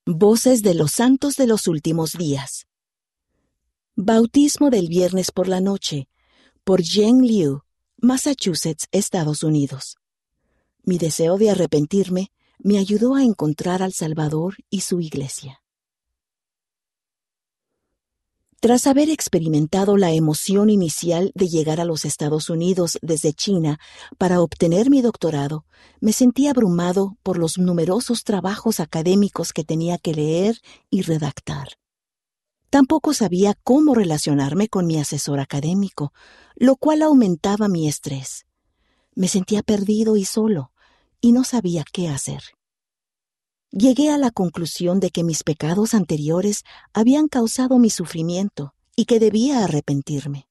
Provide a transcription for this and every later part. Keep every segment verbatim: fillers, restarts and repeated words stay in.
Voces de los santos de los últimos días. Bautismo del viernes por la noche, por Jen Liu, Massachusetts, Estados Unidos. Mi deseo de arrepentirme me ayudó a encontrar al Salvador y su Iglesia. Tras haber experimentado la emoción inicial de llegar a los Estados Unidos desde China para obtener mi doctorado, me sentí abrumado por los numerosos trabajos académicos que tenía que leer y redactar. Tampoco sabía cómo relacionarme con mi asesor académico, lo cual aumentaba mi estrés. Me sentía perdido y solo, y no sabía qué hacer. Llegué a la conclusión de que mis pecados anteriores habían causado mi sufrimiento y que debía arrepentirme.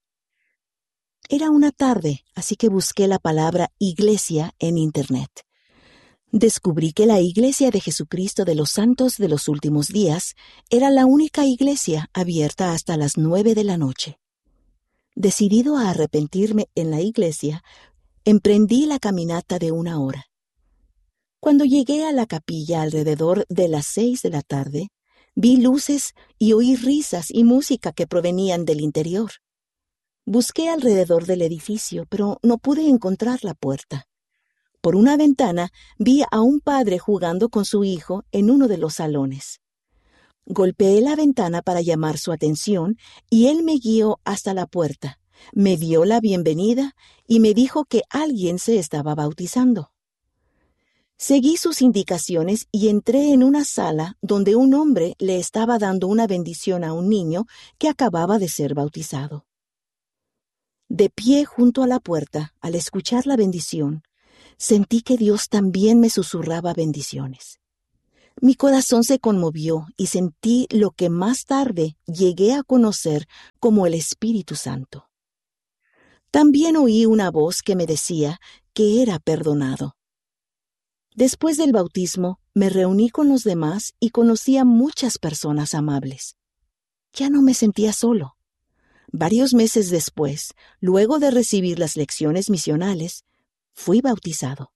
Era una tarde, así que busqué la palabra iglesia en Internet. Descubrí que la Iglesia de Jesucristo de los Santos de los Últimos Días era la única iglesia abierta hasta las nueve de la noche. Decidido a arrepentirme en la iglesia, emprendí la caminata de una hora. Cuando llegué a la capilla alrededor de las seis de la tarde, vi luces y oí risas y música que provenían del interior. Busqué alrededor del edificio, pero no pude encontrar la puerta. Por una ventana vi a un padre jugando con su hijo en uno de los salones. Golpeé la ventana para llamar su atención y él me guió hasta la puerta, me dio la bienvenida y me dijo que alguien se estaba bautizando. Seguí sus indicaciones y entré en una sala donde un hombre le estaba dando una bendición a un niño que acababa de ser bautizado. De pie junto a la puerta, al escuchar la bendición, sentí que Dios también me susurraba bendiciones. Mi corazón se conmovió y sentí lo que más tarde llegué a conocer como el Espíritu Santo. También oí una voz que me decía que era perdonado. Después del bautismo, me reuní con los demás y conocí a muchas personas amables. Ya no me sentía solo. Varios meses después, luego de recibir las lecciones misionales, fui bautizado.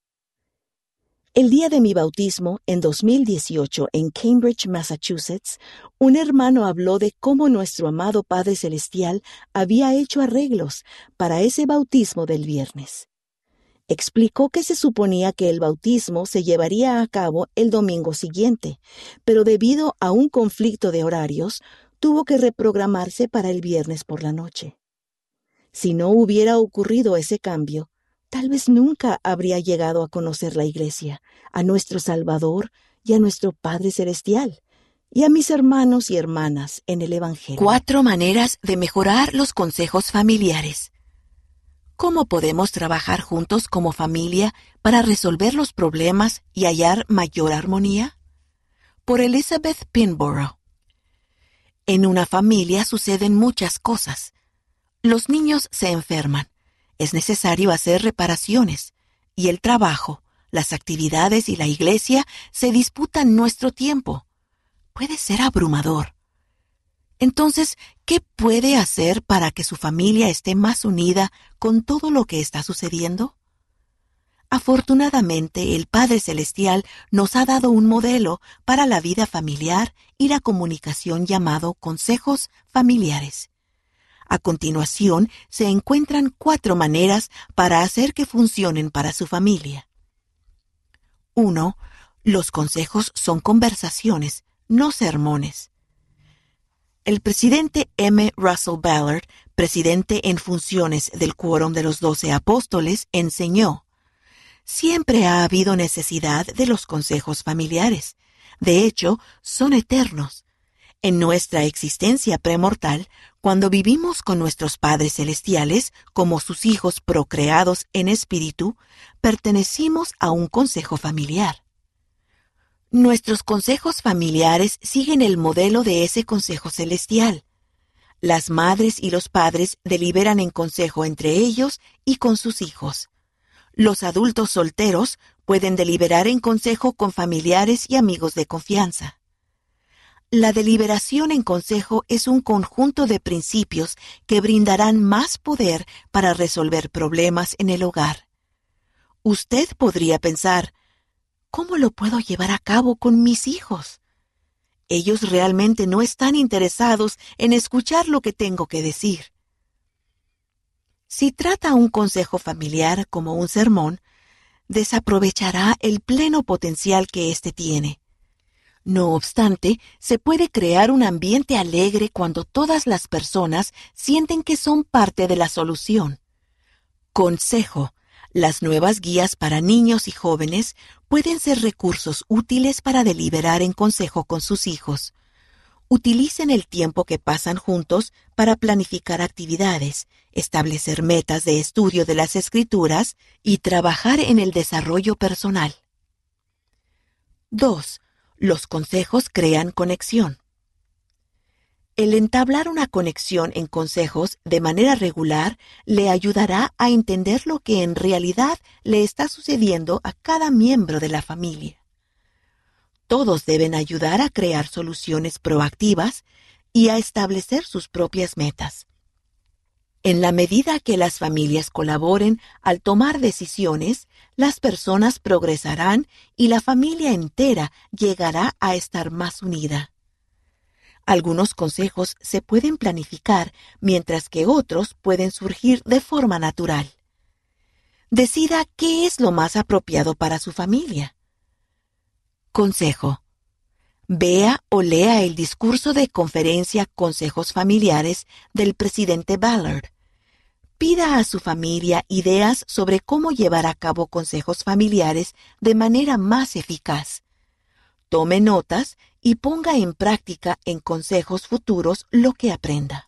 El día de mi bautismo, en dos mil dieciocho, en Cambridge, Massachusetts, un hermano habló de cómo nuestro amado Padre Celestial había hecho arreglos para ese bautismo del viernes. Explicó que se suponía que el bautismo se llevaría a cabo el domingo siguiente, pero debido a un conflicto de horarios, tuvo que reprogramarse para el viernes por la noche. Si no hubiera ocurrido ese cambio, tal vez nunca habría llegado a conocer la Iglesia, a nuestro Salvador y a nuestro Padre Celestial, y a mis hermanos y hermanas en el Evangelio. Cuatro maneras de mejorar los consejos familiares. ¿Cómo podemos trabajar juntos como familia para resolver los problemas y hallar mayor armonía? Por Elizabeth Pinborough. En una familia suceden muchas cosas. Los niños se enferman. Es necesario hacer reparaciones. Y el trabajo, las actividades y la iglesia se disputan nuestro tiempo. Puede ser abrumador. Entonces, ¿qué puede hacer para que su familia esté más unida con todo lo que está sucediendo? Afortunadamente, el Padre Celestial nos ha dado un modelo para la vida familiar y la comunicación llamado consejos familiares. A continuación, se encuentran cuatro maneras para hacer que funcionen para su familia. uno. Los consejos son conversaciones, no sermones. El presidente M. Russell Ballard, presidente en funciones del Quórum de los Doce Apóstoles, enseñó: siempre ha habido necesidad de los consejos familiares. De hecho, son eternos. En nuestra existencia premortal, cuando vivimos con nuestros padres celestiales como sus hijos procreados en espíritu, pertenecimos a un consejo familiar. Nuestros consejos familiares siguen el modelo de ese consejo celestial. Las madres y los padres deliberan en consejo entre ellos y con sus hijos. Los adultos solteros pueden deliberar en consejo con familiares y amigos de confianza. La deliberación en consejo es un conjunto de principios que brindarán más poder para resolver problemas en el hogar. Usted podría pensar: ¿cómo lo puedo llevar a cabo con mis hijos? Ellos realmente no están interesados en escuchar lo que tengo que decir. Si trata un consejo familiar como un sermón, desaprovechará el pleno potencial que éste tiene. No obstante, se puede crear un ambiente alegre cuando todas las personas sienten que son parte de la solución. Consejo. Las nuevas guías para niños y jóvenes pueden ser recursos útiles para deliberar en consejo con sus hijos. Utilicen el tiempo que pasan juntos para planificar actividades, establecer metas de estudio de las escrituras y trabajar en el desarrollo personal. dos. Los consejos crean conexión. El entablar una conexión en consejos de manera regular le ayudará a entender lo que en realidad le está sucediendo a cada miembro de la familia. Todos deben ayudar a crear soluciones proactivas y a establecer sus propias metas. En la medida que las familias colaboren al tomar decisiones, las personas progresarán y la familia entera llegará a estar más unida. Algunos consejos se pueden planificar, mientras que otros pueden surgir de forma natural. Decida qué es lo más apropiado para su familia. Consejo. Vea o lea el discurso de conferencia Consejos Familiares del presidente Ballard. Pida a su familia ideas sobre cómo llevar a cabo consejos familiares de manera más eficaz. Tome notas y ponga en práctica en consejos futuros lo que aprenda.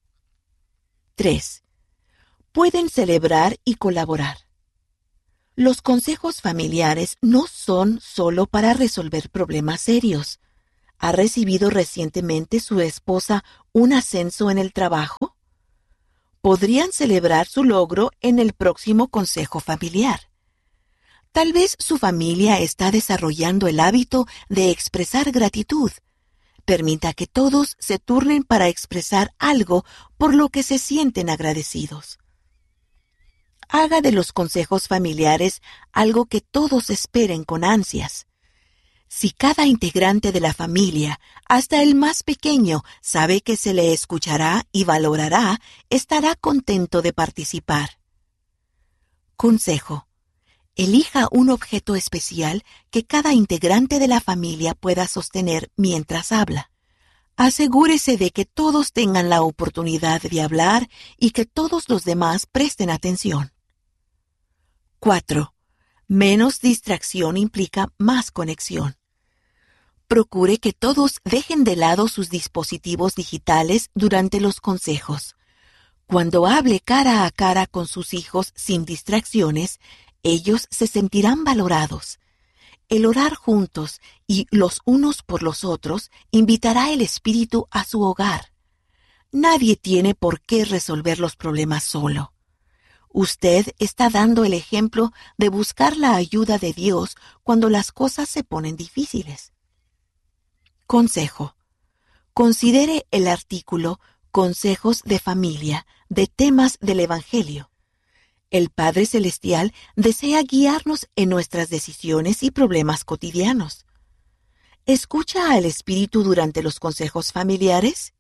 tres. Pueden celebrar y colaborar. Los consejos familiares no son solo para resolver problemas serios. ¿Ha recibido recientemente su esposa un ascenso en el trabajo? Podrían celebrar su logro en el próximo consejo familiar. Tal vez su familia está desarrollando el hábito de expresar gratitud. Permita que todos se turnen para expresar algo por lo que se sienten agradecidos. Haga de los consejos familiares algo que todos esperen con ansias. Si cada integrante de la familia, hasta el más pequeño, sabe que se le escuchará y valorará, estará contento de participar. Consejo. Elija un objeto especial que cada integrante de la familia pueda sostener mientras habla. Asegúrese de que todos tengan la oportunidad de hablar y que todos los demás presten atención. cuatro. Menos distracción implica más conexión. Procure que todos dejen de lado sus dispositivos digitales durante los consejos. Cuando hable cara a cara con sus hijos sin distracciones, ellos se sentirán valorados. El orar juntos y los unos por los otros invitará el espíritu a su hogar. Nadie tiene por qué resolver los problemas solo. Usted está dando el ejemplo de buscar la ayuda de Dios cuando las cosas se ponen difíciles. Consejo. Considere el artículo Consejos de Familia de temas del Evangelio. El Padre Celestial desea guiarnos en nuestras decisiones y problemas cotidianos. ¿Escucha al Espíritu durante los consejos familiares?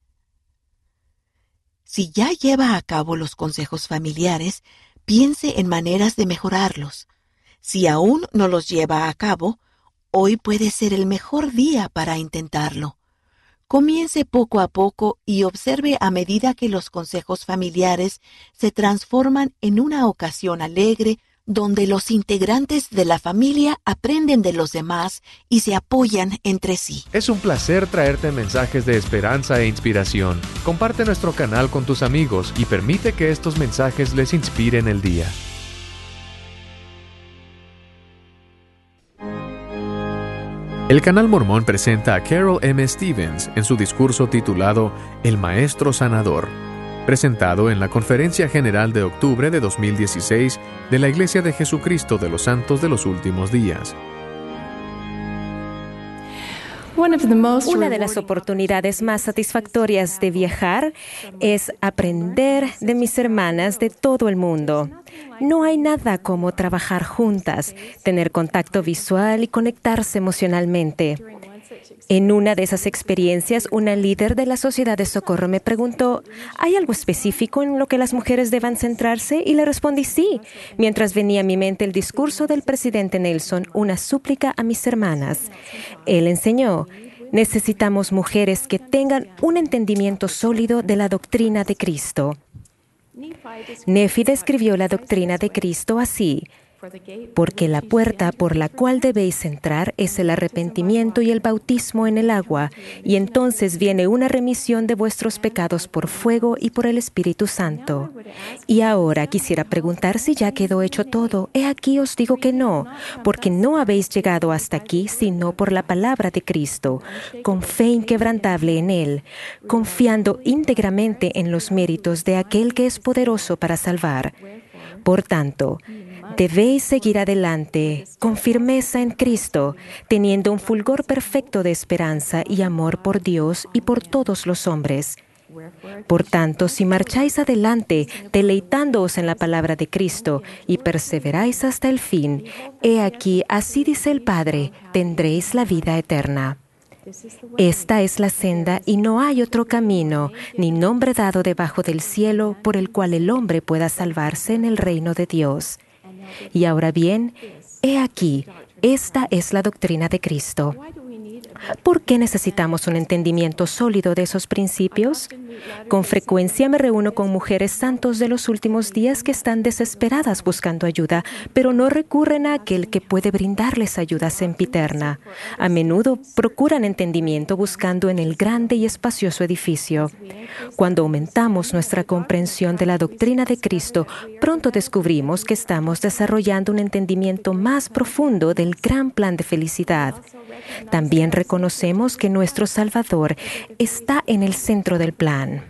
Si ya lleva a cabo los consejos familiares, piense en maneras de mejorarlos. Si aún no los lleva a cabo, hoy puede ser el mejor día para intentarlo. Comience poco a poco y observe a medida que los consejos familiares se transforman en una ocasión alegre donde los integrantes de la familia aprenden de los demás y se apoyan entre sí. Es un placer traerte mensajes de esperanza e inspiración. Comparte nuestro canal con tus amigos y permite que estos mensajes les inspiren el día. El Canal Mormón presenta a Carol M. Stevens en su discurso titulado El Maestro Sanador, presentado en la Conferencia General de octubre de dos mil dieciséis de la Iglesia de Jesucristo de los Santos de los Últimos Días. Una de las oportunidades más satisfactorias de viajar es aprender de mis hermanas de todo el mundo. No hay nada como trabajar juntas, tener contacto visual y conectarse emocionalmente. En una de esas experiencias, una líder de la Sociedad de Socorro me preguntó, ¿hay algo específico en lo que las mujeres deban centrarse? Y le respondí sí, mientras venía a mi mente el discurso del presidente Nelson, una súplica a mis hermanas. Él enseñó, necesitamos mujeres que tengan un entendimiento sólido de la doctrina de Cristo. Nefi describió la doctrina de Cristo así: porque la puerta por la cual debéis entrar es el arrepentimiento y el bautismo en el agua, y entonces viene una remisión de vuestros pecados por fuego y por el Espíritu Santo. Y ahora quisiera preguntar si ya quedó hecho todo. He aquí os digo que no, porque no habéis llegado hasta aquí sino por la palabra de Cristo, con fe inquebrantable en Él, confiando íntegramente en los méritos de aquel que es poderoso para salvar. Por tanto, debéis seguir adelante con firmeza en Cristo, teniendo un fulgor perfecto de esperanza y amor por Dios y por todos los hombres. Por tanto, si marcháis adelante, deleitándoos en la palabra de Cristo y perseveráis hasta el fin, he aquí, así dice el Padre, tendréis la vida eterna. Esta es la senda y no hay otro camino, ni nombre dado debajo del cielo por el cual el hombre pueda salvarse en el reino de Dios. Y ahora bien, he aquí, esta es la doctrina de Cristo. ¿Por qué necesitamos un entendimiento sólido de esos principios? Con frecuencia me reúno con mujeres santos de los últimos días que están desesperadas buscando ayuda, pero no recurren a aquel que puede brindarles ayuda sempiterna. A menudo procuran entendimiento buscando en el grande y espacioso edificio. Cuando aumentamos nuestra comprensión de la doctrina de Cristo, pronto descubrimos que estamos desarrollando un entendimiento más profundo del gran plan de felicidad. También reconocemos que nuestro Salvador está en el centro del plan.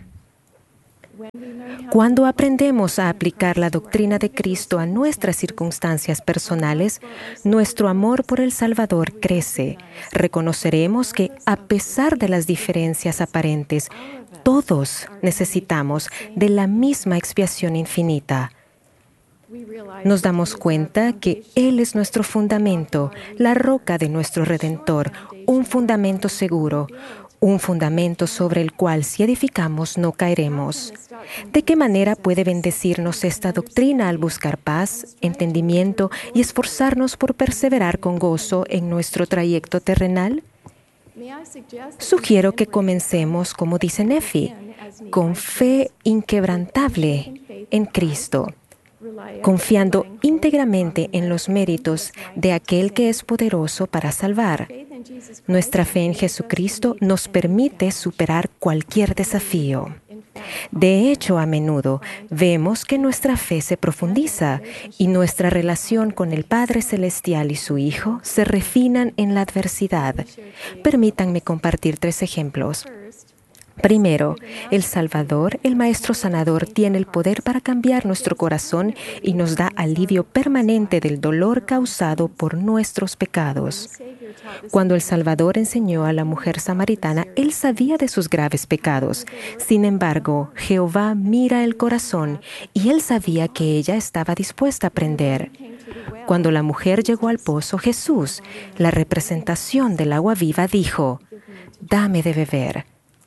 Cuando aprendemos a aplicar la doctrina de Cristo a nuestras circunstancias personales, nuestro amor por el Salvador crece. Reconoceremos que, a pesar de las diferencias aparentes, todos necesitamos de la misma expiación infinita. Nos damos cuenta que Él es nuestro fundamento, la roca de nuestro Redentor, un fundamento seguro, un fundamento sobre el cual si edificamos no caeremos. ¿De qué manera puede bendecirnos esta doctrina al buscar paz, entendimiento y esforzarnos por perseverar con gozo en nuestro trayecto terrenal? Sugiero que comencemos, como dice Nefi, con fe inquebrantable en Cristo, confiando íntegramente en los méritos de aquel que es poderoso para salvar. Nuestra fe en Jesucristo nos permite superar cualquier desafío. De hecho, a menudo vemos que nuestra fe se profundiza y nuestra relación con el Padre Celestial y su Hijo se refinan en la adversidad. Permítanme compartir tres ejemplos. Primero, el Salvador, el Maestro Sanador, tiene el poder para cambiar nuestro corazón y nos da alivio permanente del dolor causado por nuestros pecados. Cuando el Salvador enseñó a la mujer samaritana, Él sabía de sus graves pecados. Sin embargo, Jehová mira el corazón y Él sabía que ella estaba dispuesta a aprender. Cuando la mujer llegó al pozo, Jesús, la representación del agua viva, dijo, «Dame de beber».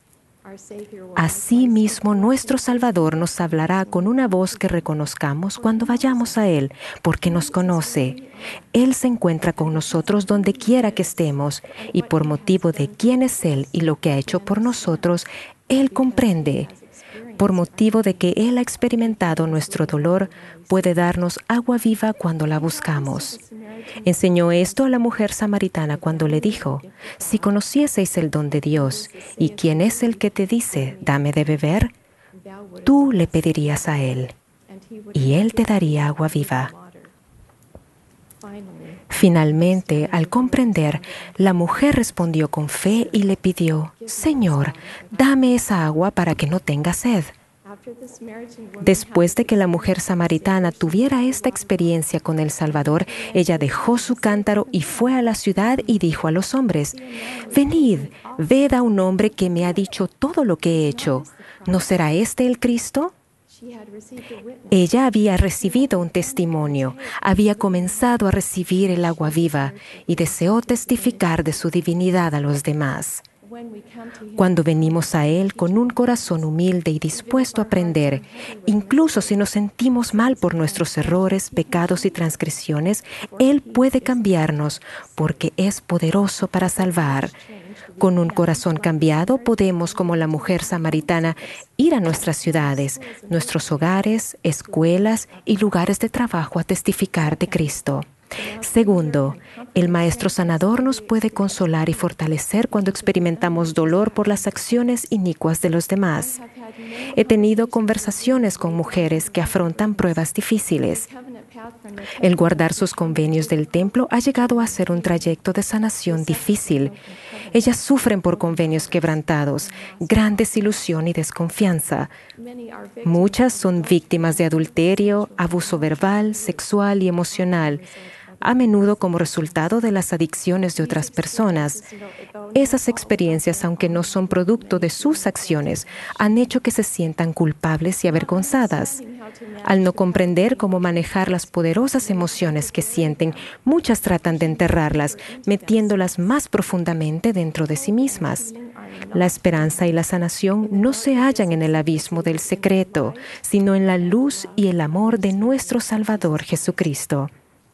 Asimismo, nuestro Salvador nos hablará con una voz que reconozcamos cuando vayamos a Él, porque nos conoce. Él se encuentra con nosotros donde quiera que estemos, y por motivo de quién es Él y lo que ha hecho por nosotros, Él comprende. Por motivo de que Él ha experimentado nuestro dolor, puede darnos agua viva cuando la buscamos. Enseñó esto a la mujer samaritana cuando le dijo, «Si conocieseis el don de Dios, y quién es el que te dice, dame de beber, tú le pedirías a Él, y Él te daría agua viva». Finalmente, al comprender, la mujer respondió con fe y le pidió, «Señor, dame esa agua para que no tenga sed». Después de que la mujer samaritana tuviera esta experiencia con el Salvador, ella dejó su cántaro y fue a la ciudad y dijo a los hombres, «Venid, ved a un hombre que me ha dicho todo lo que he hecho. ¿No será este el Cristo?». Ella había recibido un testimonio, había comenzado a recibir el agua viva y deseó testificar de su divinidad a los demás. Cuando venimos a Él con un corazón humilde y dispuesto a aprender, incluso si nos sentimos mal por nuestros errores, pecados y transgresiones, Él puede cambiarnos porque es poderoso para salvar. Con un corazón cambiado podemos, como la mujer samaritana, ir a nuestras ciudades, nuestros hogares, escuelas y lugares de trabajo a testificar de Cristo. Segundo, el Maestro Sanador nos puede consolar y fortalecer cuando experimentamos dolor por las acciones inicuas de los demás. He tenido conversaciones con mujeres que afrontan pruebas difíciles. El guardar sus convenios del templo ha llegado a ser un trayecto de sanación difícil. Ellas sufren por convenios quebrantados, gran desilusión y desconfianza. Muchas son víctimas de adulterio, abuso verbal, sexual y emocional, a menudo como resultado de las adicciones de otras personas. Esas experiencias, aunque no son producto de sus acciones, han hecho que se sientan culpables y avergonzadas. Al no comprender cómo manejar las poderosas emociones que sienten, muchas tratan de enterrarlas, metiéndolas más profundamente dentro de sí mismas. La esperanza y la sanación no se hallan en el abismo del secreto, sino en la luz y el amor de nuestro Salvador Jesucristo.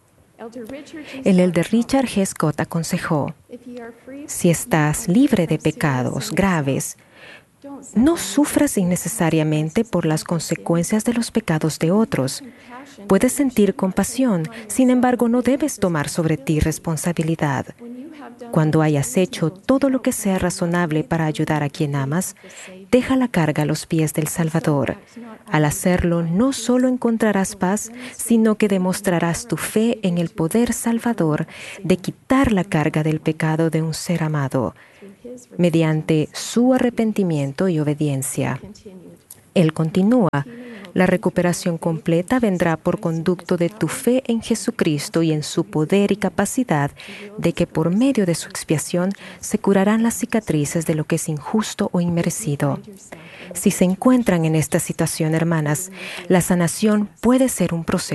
El elder Richard G. Scott aconsejó: si estás libre de pecados graves, no sufras innecesariamente por las consecuencias de los pecados de otros. Puedes sentir compasión, sin embargo, no debes tomar sobre ti responsabilidad. Cuando hayas hecho todo lo que sea razonable para ayudar a quien amas, deja la carga a los pies del Salvador. Al hacerlo, no solo encontrarás paz, sino que demostrarás tu fe en el poder salvador de quitar la carga del pecado de un ser amado, mediante su arrepentimiento y obediencia. Él continúa: la recuperación completa vendrá por conducto de tu fe en Jesucristo y en su poder y capacidad de que por medio de su expiación se curarán las cicatrices de lo que es injusto o inmerecido. Si se encuentran en esta situación, hermanas, la sanación puede ser un proceso